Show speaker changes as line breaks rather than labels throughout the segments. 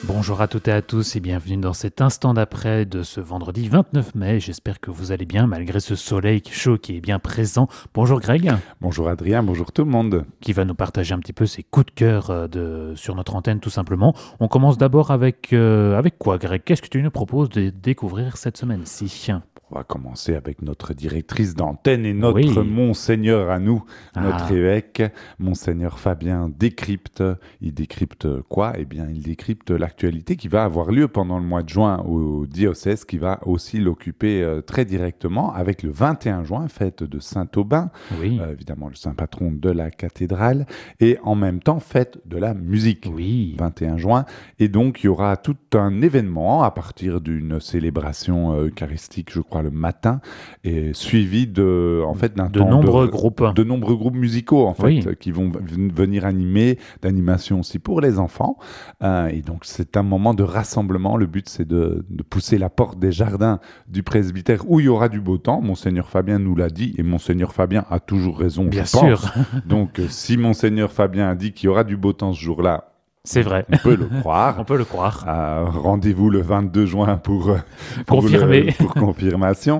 Bonjour à toutes et à tous et bienvenue dans cet instant d'après de ce vendredi 29 mai. J'espère que vous allez bien malgré ce soleil chaud qui est bien présent. Bonjour Greg.
Bonjour Adrien, bonjour tout le monde.
Qui va nous partager un petit peu ses coups de cœur sur notre antenne tout simplement. On commence d'abord avec quoi Greg? Qu'est-ce que tu nous proposes de découvrir cette semaine-ci?
On va commencer avec notre directrice d'antenne et notre Monseigneur à nous, notre évêque, Monseigneur Fabien décrypte. Il décrypte quoi? Eh bien, il décrypte l'actualité qui va avoir lieu pendant le mois de juin au diocèse, qui va aussi l'occuper très directement avec le 21 juin, fête de Saint-Aubin, évidemment le saint patron de la cathédrale, et en même temps fête de la musique, 21 juin. Et donc, il y aura tout un événement à partir d'une célébration eucharistique, je crois, le matin, et suivi de nombreux groupes musicaux en fait qui vont venir animer, d'animation aussi pour les enfants. Et donc c'est un moment de rassemblement. Le but c'est de pousser la porte des jardins du presbytère où il y aura du beau temps. Monseigneur Fabien nous l'a dit et Monseigneur Fabien a toujours raison.
Bien sûr.
Donc si Monseigneur Fabien a dit qu'il y aura du beau temps ce jour-là,
c'est vrai.
On peut le croire.
On peut le croire.
Rendez-vous le 22 juin pour confirmation.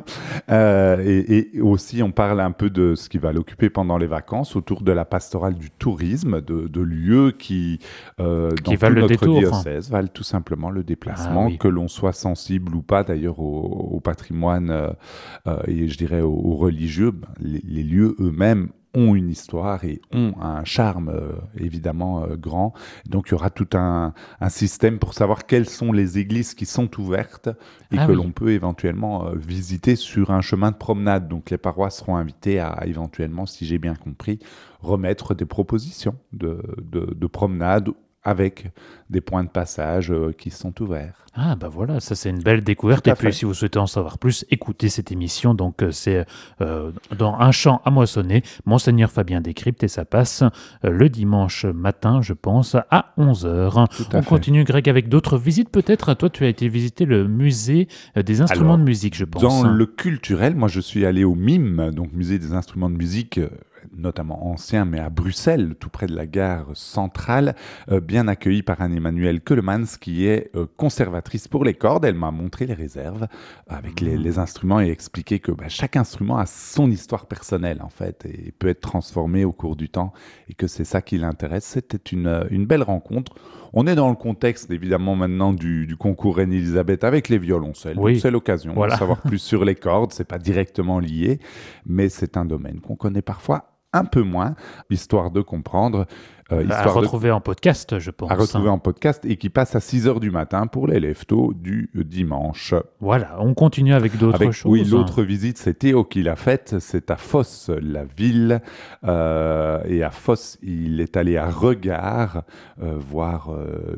Et aussi, on parle un peu de ce qui va l'occuper pendant les vacances, autour de la pastorale du tourisme, de lieux qui dans
valent
tout
notre
diocèse, valent tout simplement le déplacement, que l'on soit sensible ou pas d'ailleurs au patrimoine et je dirais aux religieux. Les lieux eux-mêmes ont une histoire et ont un charme évidemment grand. Donc il y aura tout un système pour savoir quelles sont les églises qui sont ouvertes et l'on peut éventuellement visiter sur un chemin de promenade. Donc les paroisses seront invitées à éventuellement, si j'ai bien compris, remettre des propositions de promenade avec des points de passage qui sont ouverts.
Ah bah voilà, ça c'est une belle découverte. Et puis si vous souhaitez en savoir plus, écoutez cette émission. Donc c'est dans Un champ à moissonner, Monseigneur Fabien décrypte et ça passe le dimanche matin, je pense, à 11h. On continue Greg avec d'autres visites peut-être. Toi tu as été visiter le musée des instruments de musique, je pense.
Dans le culturel, moi je suis allé au MIM, donc musée des instruments de musique, notamment ancien, mais à Bruxelles, tout près de la gare centrale, bien accueillie par Anne-Emmanuelle Keulemans, qui est conservatrice pour les cordes. Elle m'a montré les réserves avec les instruments et expliqué que chaque instrument a son histoire personnelle, en fait, et peut être transformé au cours du temps, et que c'est ça qui l'intéresse. C'était une belle rencontre. On est dans le contexte, évidemment, maintenant du concours Reine-Élisabeth avec les violoncelles. Donc, c'est l'occasion de savoir plus sur les cordes. C'est pas directement lié, mais c'est un domaine qu'on connaît parfois un peu moins, histoire de comprendre.
À retrouver en podcast, je pense.
À retrouver en podcast et qui passe à 6h du matin pour les lève-tôt du dimanche.
Voilà, on continue avec d'autres choses.
Oui, l'autre visite, c'est Théo qui l'a faite. C'est à Fosse, la ville. Et à Fosse, il est allé à Regard voir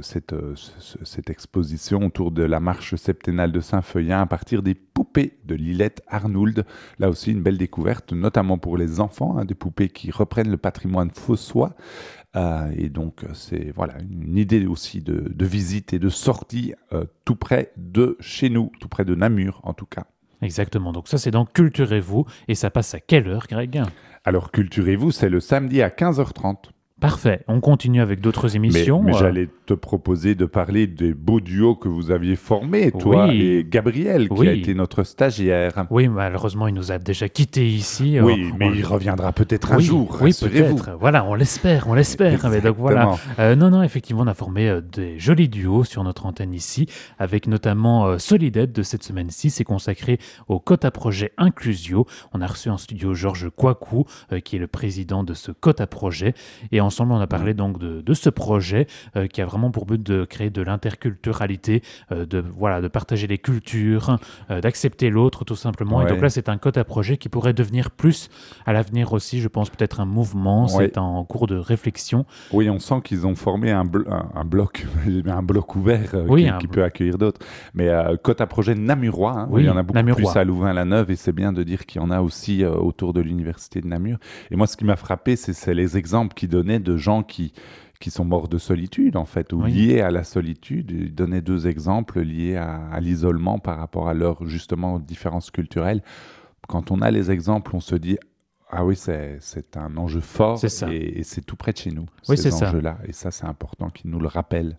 cette exposition autour de la marche septennale de Saint-Feuillin à partir des poupées de Lilette Arnould. Là aussi, une belle découverte, notamment pour les enfants, des poupées qui reprennent le patrimoine fossois. Et donc, c'est une idée aussi de visite et de sortie tout près de chez nous, tout près de Namur en tout cas.
Exactement, donc ça c'est dans Culturez-vous et ça passe à quelle heure Greg?
Alors Culturez-vous, c'est le samedi à 15h30.
Parfait, on continue avec d'autres émissions.
Mais j'allais te proposer de parler des beaux duos que vous aviez formés, toi et Gabriel, qui a été notre stagiaire.
Oui, malheureusement, il nous a déjà quittés ici.
Oui, mais il reviendra peut-être un jour.
Oui, peut-être. Voilà, on l'espère. Mais donc voilà. Non, effectivement, on a formé des jolis duos sur notre antenne ici, avec notamment Solidette de cette semaine-ci. C'est consacré au Quota Projet Inclusio. On a reçu en studio Georges Kouakou, qui est le président de ce Quota Projet. Et ensemble, on a parlé donc de ce projet qui a vraiment pour but de créer de l'interculturalité, de partager les cultures, d'accepter l'autre tout simplement. Et donc là, c'est un Quota Projet qui pourrait devenir plus à l'avenir aussi, je pense, peut-être un mouvement. C'est en cours de réflexion.
Oui, on sent qu'ils ont formé un bloc ouvert qui peut accueillir d'autres. Mais Quota Projet namurois, il y en a beaucoup plus à Louvain-la-Neuve et c'est bien de dire qu'il y en a aussi autour de l'université de Namur. Et moi, ce qui m'a frappé, c'est les exemples qu'ils donnaient de gens qui sont morts de solitude, en fait, ou liés à la solitude. Il donnait 2 exemples liés à l'isolement par rapport à leurs, justement, différences culturelles. Quand on a les exemples, on se dit « Ah oui, c'est un enjeu fort et c'est tout près de chez nous, ces enjeux-là. » Et ça, c'est important qu'ils nous le rappellent.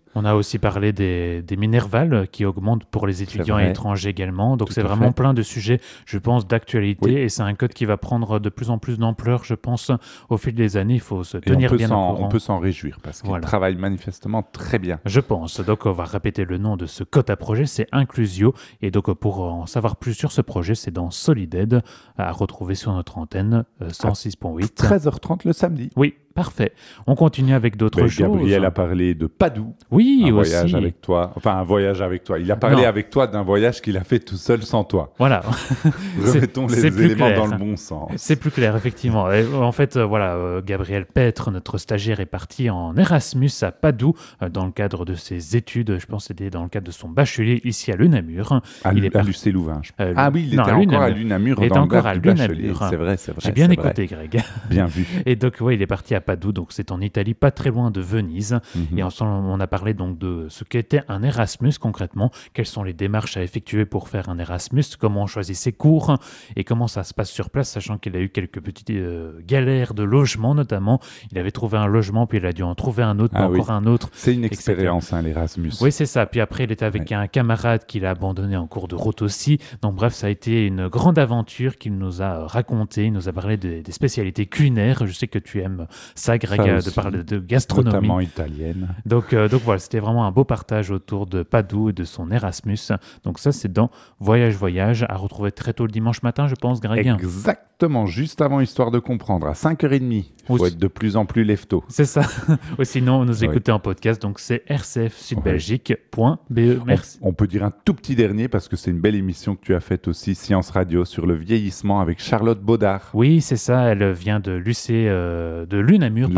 On a aussi parlé des Minerval qui augmentent pour les étudiants étrangers également. Donc c'est vraiment plein de sujets, je pense, d'actualité. Et c'est un code qui va prendre de plus en plus d'ampleur, je pense, au fil des années. Il faut se tenir bien au courant.
On peut s'en réjouir parce qu'il travaille manifestement très bien.
Je pense. Donc on va répéter le nom de ce code à projet, c'est Inclusio. Et donc pour en savoir plus sur ce projet, c'est dans Solided, à retrouver sur notre antenne 106.8.
13h30 le samedi.
Oui. Parfait. On continue avec d'autres choses.
Gabriel a parlé de Padoue.
Oui,
un
aussi.
Voyage avec toi. Enfin, un voyage avec toi. Il a parlé avec toi d'un voyage qu'il a fait tout seul sans toi.
Voilà.
Remettons les éléments dans le bon sens.
C'est plus clair, effectivement. Et en fait, Gabriel Petre, notre stagiaire, est parti en Erasmus à Padoue dans le cadre de ses études. Je pense que c'était dans le cadre de son bachelier ici à l'UNAMUR.
À Lucé-Louvain. Ah oui, il était encore à l'UNAMUR dans le cadre du bachelier. C'est vrai.
J'ai bien écouté, Greg.
Bien vu.
Et donc, il est parti à Padoue, donc c'est en Italie, pas très loin de Venise. Et ensemble, on a parlé donc de ce qu'était un Erasmus concrètement, quelles sont les démarches à effectuer pour faire un Erasmus, comment on choisit ses cours et comment ça se passe sur place, sachant qu'il a eu quelques petites galères de logement notamment. Il avait trouvé un logement, puis il a dû en trouver un autre, encore un autre.
C'est une expérience, l'Erasmus.
Oui, c'est ça. Puis après, il était avec un camarade qu'il a abandonné en cours de route aussi. Donc bref, ça a été une grande aventure qu'il nous a racontée. Il nous a parlé des spécialités culinaires. Je sais que tu aimes ça, Greg, de parler de gastronomie.
Notamment italienne.
Donc voilà, c'était vraiment un beau partage autour de Padoue et de son Erasmus. Donc ça, c'est dans Voyage, à retrouver très tôt le dimanche matin, je pense, Greg.
Exactement, juste avant Histoire de comprendre, à 5h30. Il faut être de plus en plus lève-tôt.
C'est ça. Ou sinon, nous écouter en podcast, donc c'est rcfsudbelgique.be. Merci.
On peut dire un tout petit dernier, parce que c'est une belle émission que tu as faite aussi, Science Radio, sur le vieillissement avec Charlotte Baudard.
Oui, c'est ça, elle vient de l'UNAMUR,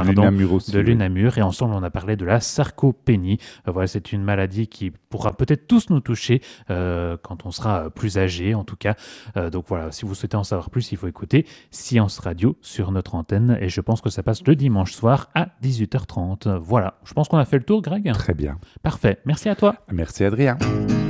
et ensemble, on a parlé de la sarcopénie. Voilà, c'est une maladie qui pourra peut-être tous nous toucher quand on sera plus âgé, en tout cas. Donc voilà, si vous souhaitez en savoir plus, il faut écouter Science Radio sur notre antenne, et je pense que ça passe le dimanche soir à 18h30. Voilà, je pense qu'on a fait le tour, Greg.
Très bien.
Parfait, merci à toi.
Merci Adrien.